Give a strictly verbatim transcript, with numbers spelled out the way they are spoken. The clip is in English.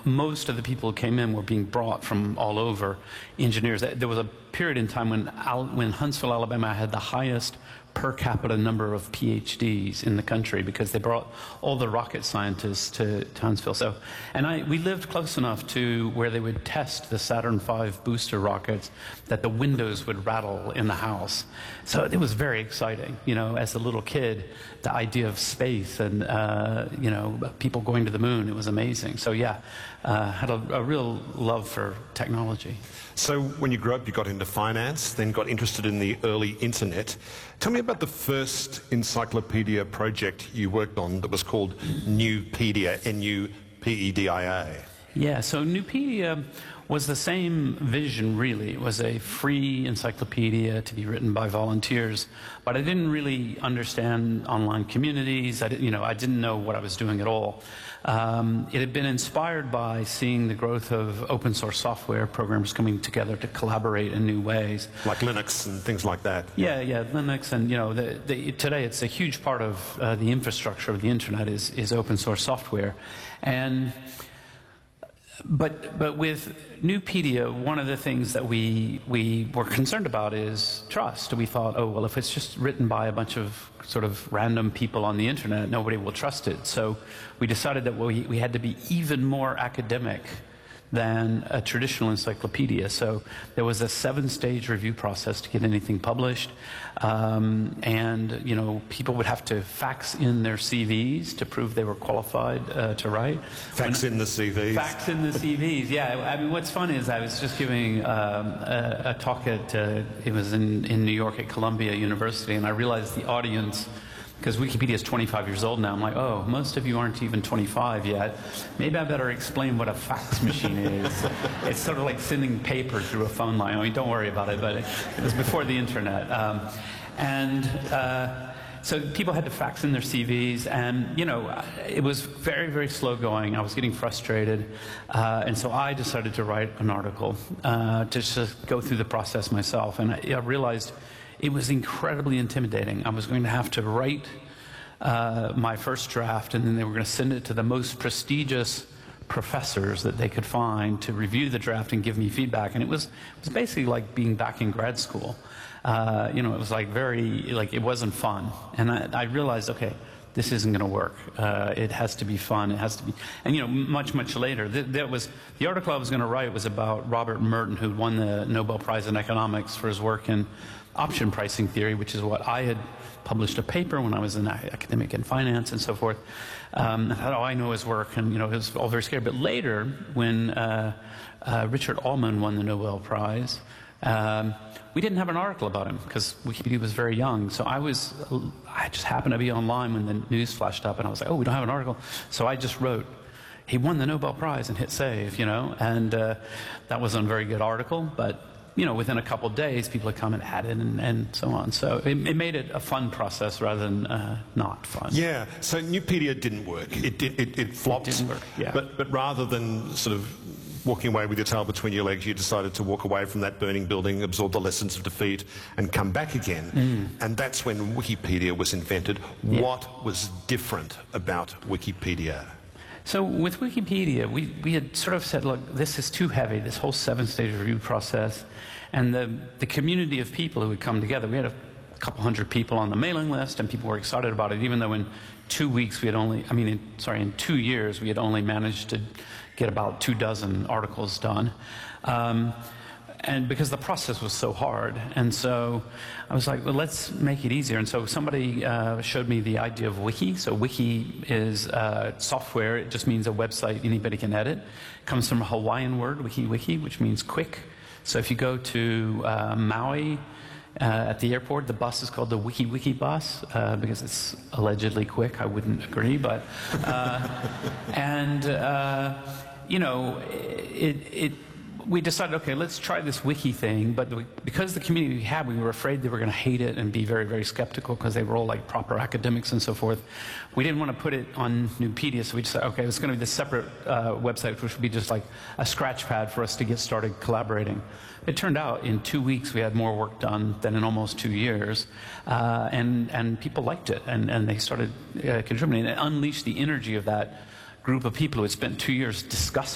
most of the people who came in were being brought from all over, engineers. There was a period in time when, Al when Huntsville, Alabama had the highest per capita number of PhDs in the country because they brought all the rocket scientists to, to Huntsville. So, and I, we lived close enough to where they would test the Saturn five booster rockets that the windows would rattle in the house. So it was very exciting. You know, as a little kid, the idea of space and, uh, you know, people going to the moon, it was amazing. So yeah, uh, had a, a real love for technology. So when you grew up, you got into finance, then got interested in the early internet. Tell me about the first encyclopedia project you worked on that was called Nupedia, N U P E D I A. Yeah, so Nupedia was the same vision, really. It was a free encyclopedia to be written by volunteers, but I didn't really understand online communities. I didn't, you know, I didn't know what I was doing at all. Um, it had been inspired by seeing the growth of open source software, programmers coming together to collaborate in new ways. Like Linux and things like that. Yeah, yeah, Linux, and you know, the, the, today it's a huge part of uh, the infrastructure of the internet is, is open source software. And But, but with Nupedia, one of the things that we, we were concerned about is trust. We thought, oh, well, if it's just written by a bunch of sort of random people on the internet, nobody will trust it. So we decided that we, we had to be even more academic than a traditional encyclopedia. So there was a seven-stage review process to get anything published. Um, and, you know, people would have to fax in their C Vs to prove they were qualified uh, to write. Fax when, in the C Vs? Fax in the C Vs, yeah. I mean, what's funny is I was just giving um, a, a talk at, uh, it was in, in New York at Columbia University, and I realized the audience, because Wikipedia is twenty-five years old now, I'm like, oh, most of you aren't even twenty-five yet. Maybe I better explain what a fax machine is. It's sort of like sending paper through a phone line. I mean, don't worry about it, but it, it was before the internet. Um, and uh, so people had to fax in their C Vs, and, you know, it was very, very slow going. I was getting frustrated, uh, and so I decided to write an article uh, to just go through the process myself, and I, I realized it was incredibly intimidating. I was going to have to write uh, my first draft, and then they were going to send it to the most prestigious professors that they could find to review the draft and give me feedback. And it was, it was basically like being back in grad school. Uh, you know, it was like very, like it wasn't fun. And I, I realized, okay, this isn't going to work. Uh, it has to be fun. It has to be, and you know, much, much later, th that was, the article I was going to write was about Robert Merton, who won the Nobel Prize in Economics for his work in option pricing theory, which is what I had published a paper when I was an academic in finance and so forth. Um, I thought, oh, I know his work, and you know, it was all very scary. But later, when uh, uh, Richard Allman won the Nobel Prize, um, we didn't have an article about him because Wikipedia was very young. So I was, I just happened to be online when the news flashed up, and I was like, oh, we don't have an article. So I just wrote, he won the Nobel Prize, and hit save, you know. And uh, that wasn't a very good article, but you know, within a couple of days, people had come and added and, and so on. So it, it made it a fun process rather than uh, not fun. Yeah. So Nupedia didn't work. It it it, it flopped. It didn't work. Yeah. But but rather than sort of walking away with your tail between your legs, you decided to walk away from that burning building, absorb the lessons of defeat, and come back again. Mm. And that's when Wikipedia was invented. Yeah. What was different about Wikipedia? So with Wikipedia, we, we had sort of said, look, this is too heavy, this whole seven-stage review process, and the, the community of people who would come together. We had a couple hundred people on the mailing list, and people were excited about it, even though in two weeks we had only, I mean, in, sorry, in two years we had only managed to get about two dozen articles done. Um, And because the process was so hard. And so I was like, well, let's make it easier. And so somebody uh, showed me the idea of Wiki. So Wiki is uh, software. It just means a website anybody can edit. It comes from a Hawaiian word, Wiki Wiki, which means quick. So if you go to uh, Maui uh, at the airport, the bus is called the Wiki Wiki bus uh, because it's allegedly quick. I wouldn't agree, but uh, and uh, you know, it. it we decided, okay, let's try this wiki thing, but we, because the community we had, we were afraid they were going to hate it and be very, very skeptical because they were all like proper academics and so forth. We didn't want to put it on Nupedia, so we decided, okay, it's going to be this separate uh, website, which would be just like a scratch pad for us to get started collaborating. It turned out in two weeks we had more work done than in almost two years, uh, and, and people liked it, and, and they started uh, contributing. It unleashed the energy of that group of people who had spent two years discussing